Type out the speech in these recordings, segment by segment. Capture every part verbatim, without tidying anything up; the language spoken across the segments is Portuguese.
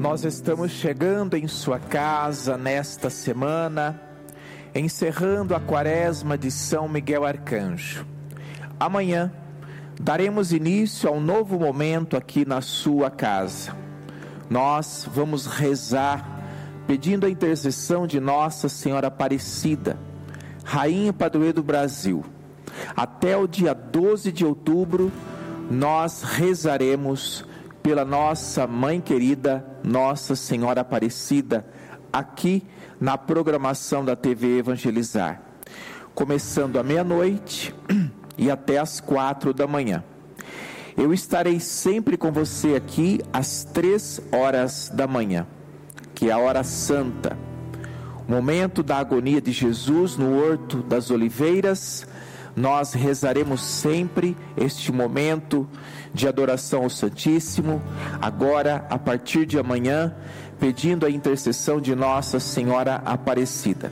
Nós estamos chegando em sua casa nesta semana, encerrando a quaresma de São Miguel Arcanjo. Amanhã daremos início a um novo momento aqui na sua casa. Nós vamos rezar pedindo a intercessão de Nossa Senhora Aparecida, Rainha e Padroeira do Brasil. Até o dia doze de outubro nós rezaremos pela nossa mãe querida, Nossa Senhora Aparecida, aqui na programação da T V Evangelizar, começando à meia-noite e até às quatro da manhã. Eu estarei sempre com você aqui às três horas da manhã, que é a hora santa, o momento da agonia de Jesus no Horto das Oliveiras. Nós rezaremos sempre este momento de adoração ao Santíssimo, agora a partir de amanhã, pedindo a intercessão de Nossa Senhora Aparecida.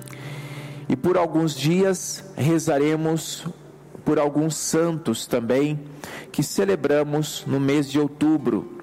E por alguns dias rezaremos por alguns santos também, que celebramos no mês de outubro.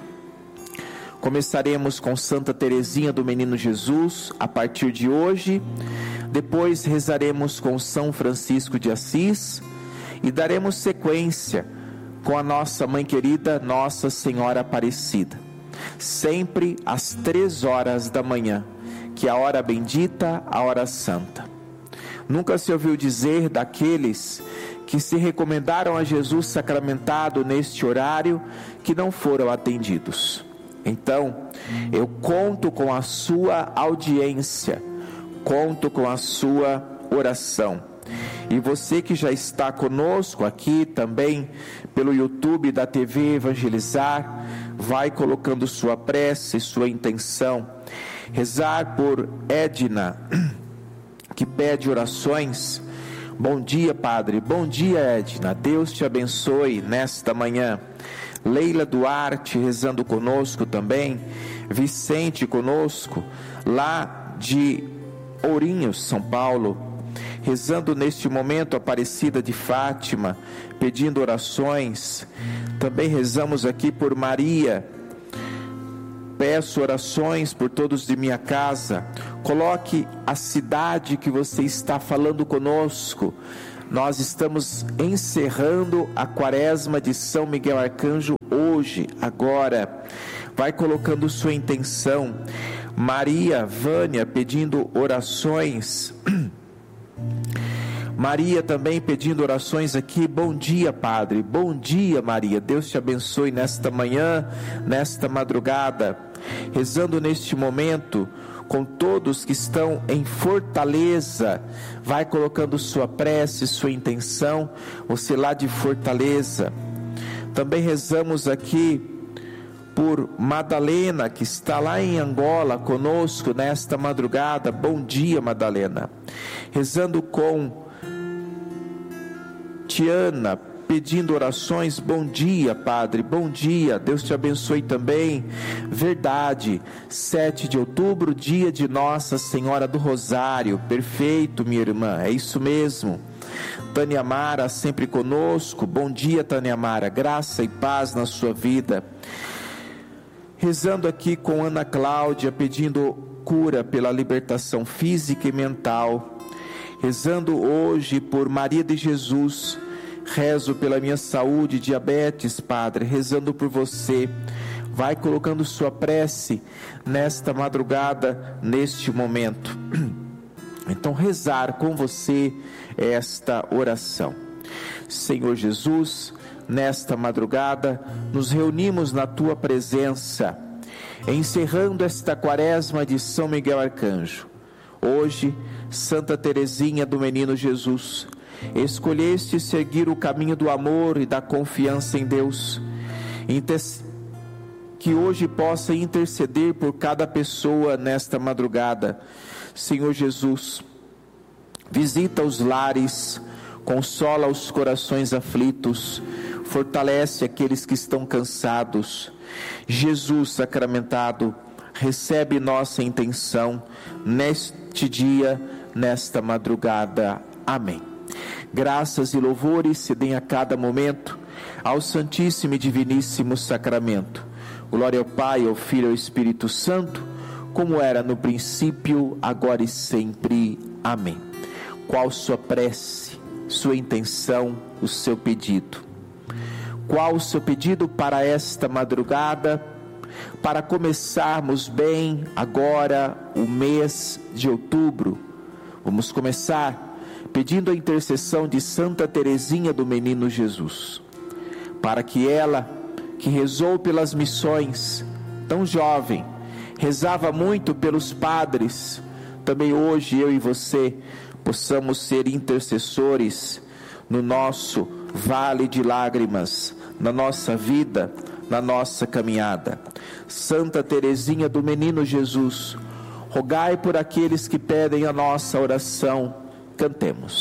Começaremos com Santa Teresinha do Menino Jesus, a partir de hoje. Depois rezaremos com São Francisco de Assis e daremos sequência com a nossa mãe querida, Nossa Senhora Aparecida, sempre às três horas da manhã, que é a hora bendita, a hora santa. Nunca se ouviu dizer daqueles que se recomendaram a Jesus sacramentado neste horário que não foram atendidos. Então, eu conto com a sua audiência, conto com a sua oração. E você que já está conosco aqui também pelo YouTube da T V Evangelizar, vai colocando sua prece, sua intenção. Rezar por Edna, que pede orações. Bom dia, Padre. Bom dia, Edna. Deus te abençoe nesta manhã. Leila Duarte rezando conosco também. Vicente conosco, lá de Ourinhos, São Paulo, rezando neste momento Aparecida de Fátima, pedindo orações. Também rezamos aqui por Maria. Peço orações por todos de minha casa. Coloque a cidade que você está falando conosco. Nós estamos encerrando a quaresma de São Miguel Arcanjo hoje, agora. Vai colocando sua intenção. Maria Vânia pedindo orações. Maria também pedindo orações aqui. Bom dia, Padre. Bom dia, Maria. Deus te abençoe nesta manhã, nesta madrugada. Rezando neste momento com todos que estão em Fortaleza. Vai colocando sua prece, sua intenção. Você lá de Fortaleza. Também rezamos aqui por Madalena, que está lá em Angola conosco nesta madrugada. Bom dia, Madalena. Rezando com Tiana, pedindo orações. Bom dia, Padre. Bom dia. Deus te abençoe também. Verdade. sete de outubro, dia de Nossa Senhora do Rosário. Perfeito, minha irmã. É isso mesmo. Tânia Mara sempre conosco. Bom dia, Tânia Mara. Graça e paz na sua vida. Rezando aqui com Ana Cláudia, pedindo cura pela libertação física e mental. Rezando hoje por Maria de Jesus. Rezo pela minha saúde, diabetes, Padre. Rezando por você. Vai colocando sua prece nesta madrugada, neste momento. Então, rezar com você esta oração. Senhor Jesus, nesta madrugada, nos reunimos na Tua presença, encerrando esta quaresma de São Miguel Arcanjo. Hoje, Santa Teresinha do Menino Jesus, escolheste seguir o caminho do amor e da confiança em Deus, que hoje possa interceder por cada pessoa nesta madrugada. Senhor Jesus, visita os lares, consola os corações aflitos, fortalece aqueles que estão cansados. Jesus sacramentado, recebe nossa intenção neste dia, nesta madrugada. Amém. Graças e louvores se deem a cada momento ao Santíssimo e Diviníssimo Sacramento. Glória ao Pai, ao Filho e ao Espírito Santo, como era no princípio, agora e sempre. Amém. Qual sua prece, sua intenção, o seu pedido? Qual o seu pedido para esta madrugada, para começarmos bem agora o mês de outubro? Vamos começar pedindo a intercessão de Santa Teresinha do Menino Jesus, para que ela, que rezou pelas missões, tão jovem, rezava muito pelos padres, também hoje eu e você possamos ser intercessores no nosso vale de lágrimas, na nossa vida, na nossa caminhada. Santa Teresinha do Menino Jesus, rogai por aqueles que pedem a nossa oração. Cantemos.